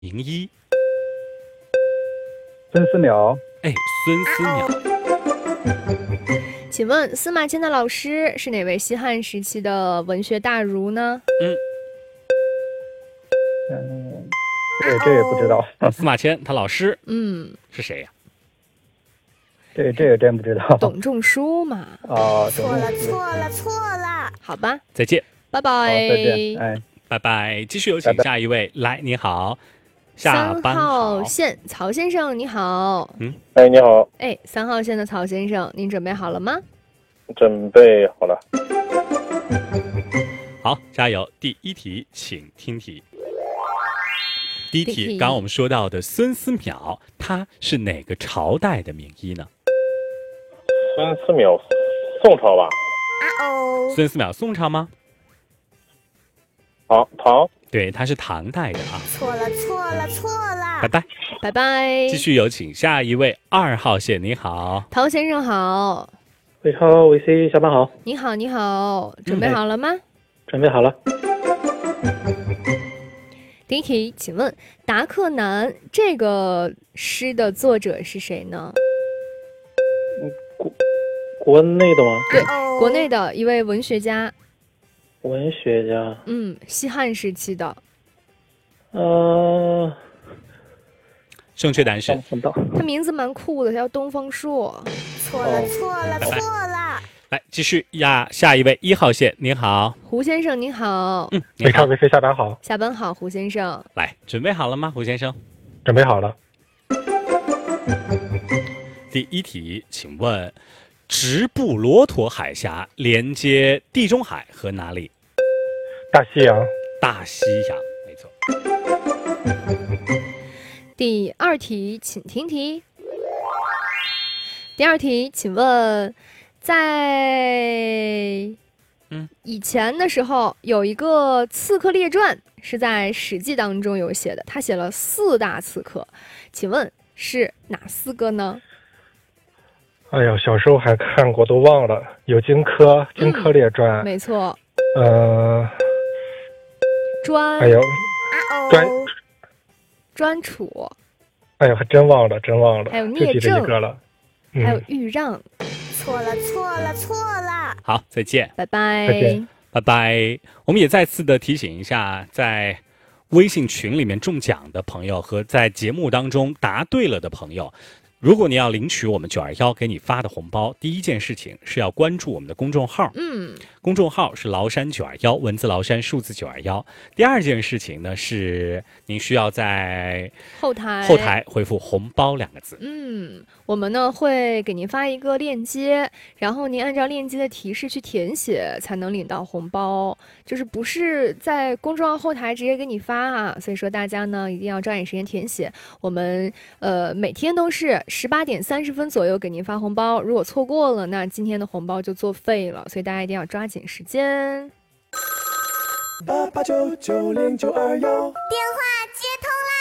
名医。 孙思邈。 哎，孙思邈。 请问司马迁的老师是哪位西汉时期的文学大儒呢？ 这也不知道。 司马迁他老师是谁呀？ 这个真不知道。 董仲舒嘛。 错了。 好吧， 再见， 拜拜。 再见，哎， 拜拜。继续有请下一位，来，你好，下班 3号线曹先生，你好。 哎，你好。 哎，3号线的曹先生，您准备好了吗？ 准备好了。 好，加油。第一题，请听题。第一题，刚刚我们说到的孙思邈，他是哪个朝代的名医呢？ 孙思邈，宋朝吧。 孙思邈，宋朝吗？ 唐。 对，他是唐代的啊。 错了。 拜拜， 拜拜。 继续有请下一位2号线，你好， 陶先生好。 喂，好，喂 C， 下班好。 你好，准备好了吗？ 准备好了。 第一题，请问达克南这个诗的作者是谁呢？ 国内的吗？ 对，国内的一位文学家。 文学家。 西汉时期的。 正确答案是他名字蛮酷的，叫东方朔。 错了。 来，继续下一位1号线，你好， 胡先生，你好。 你好，下班好。 下班好，胡先生。 来，准备好了吗，胡先生？ 准备好了。 第一题，请问直布罗陀海峡连接地中海和哪里？ 大西洋。 大西洋，没错。 第二题，请听题。第二题，请问，在以前的时候，有一个刺客列传是在《史记》当中有写的，他写了4大刺客，请问是哪4个呢？ 哎呀，小时候还看过，都忘了。有荆轲列传。 没错。专楚。 哎呀，还真忘了。 还有聂政， 就记这一个了。 还有豫让。 错了。 好，再见。 拜拜。 再见。 拜拜。我们也再次的提醒一下，在微信群里面中奖的朋友和在节目当中答对了的朋友，如果你要领取我们921给你发的红包，第一件事情是要关注我们的公众号。公众号是崂山921，文字崂山，数字921。第二件事情呢，是您需要在后台回复红包2个字。 我们呢会给您发一个链接，然后您按照链接的提示去填写，才能领到红包。就是不是在公众号后台直接给你发啊，所以说大家呢一定要抓紧时间填写。我们每天都是18点30分左右给您发红包，如果错过了，那今天的红包就作废了，所以大家一定要抓紧时间。 88990921，电话接通啦！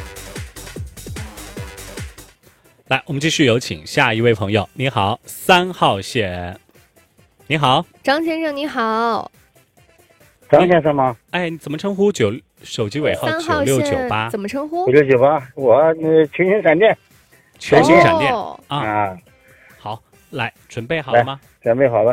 来，我们继续有请下一位朋友。你好，3号线。你好， 张先生，你好。 张先生吗？ 哎，你怎么称呼？手机尾号9698。 怎么称呼 ？9698，我群星闪电。 全新闪电啊！ 好，来，准备好了吗？ 准备好了。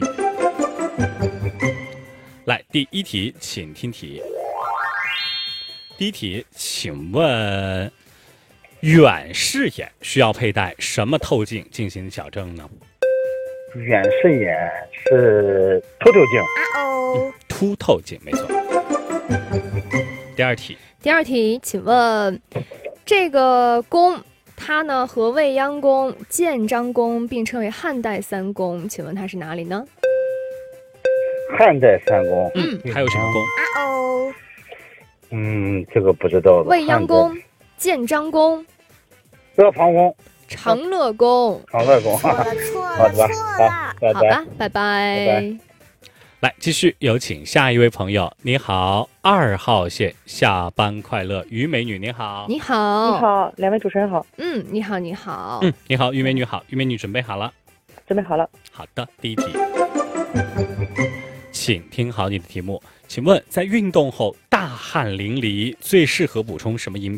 来，第一题，请听题。第一题，请问远视眼需要佩戴什么透镜进行矫正呢？ 远视眼是凸透镜。 凸透镜，没错。第二题，请问这个宫，它呢和未央宫、建章宫并称为汉代3宫，请问它是哪里呢？ 汉代3宫。 还有什么宫？ 这个不知道了。 未央宫、建章宫、 阿房宫、 长乐宫。 错了。 好吧，拜拜。 来，继续有请下一位朋友。你好，2号线，下班快乐，于美女，你好。 你好。 你好，两位主持人好。 你好。 你好，于美女好。于美女准备好了？ 准备好了。 好的，第一题， 醒，听好你的题目。请问，在运动后大汗淋漓，最适合补充什么饮品？